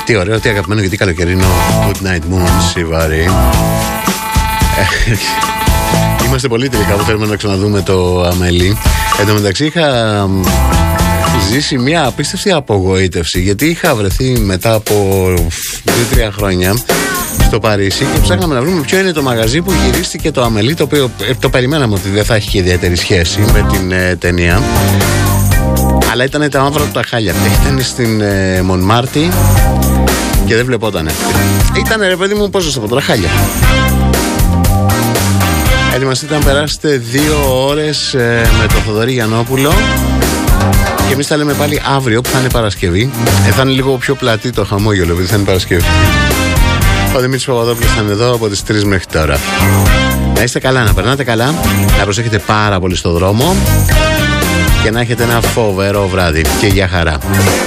Τι ωραίο, τι αγαπημένο και τι καλοκαιρινό. Good night moon, Σιβάρη. Είμαστε πολύ τελικά που θέλουμε να ξαναδούμε το Αμέλη. Εν τω μεταξύ είχα ζήσει μια απίστευτη απογοήτευση, γιατί είχα βρεθεί μετά από 2-3 χρόνια στο Παρίσι και ψάχναμε να βρούμε ποιο είναι το μαγαζί που γυρίστηκε το Αμέλη, το οποίο το περιμέναμε ότι δεν θα έχει και ιδιαίτερη σχέση με την ταινία. Αλλά ήταν τα μαύρα του τα χάλια. Ήταν στην Μονμάρτη και δεν βλεπότανε. Ήταν, ρε παιδί μου, πόσο από τώρα χάλια. Ετοιμαστείτε να περάσετε 2 ώρες με τον Θοδωρή Γιαννόπουλο. Και εμείς θα λέμε πάλι αύριο που θα είναι Παρασκευή. Θα είναι λίγο πιο πλατή το χαμόγελο επειδή θα είναι Παρασκευή. Ο Δημήτρης Παπαδόπουλος θα είναι εδώ από τις 3 μέχρι τώρα. Να είστε καλά, να περνάτε καλά, να προσέχετε πάρα πολύ στο δρόμο και να έχετε ένα φοβερό βράδυ. Και για χαρά.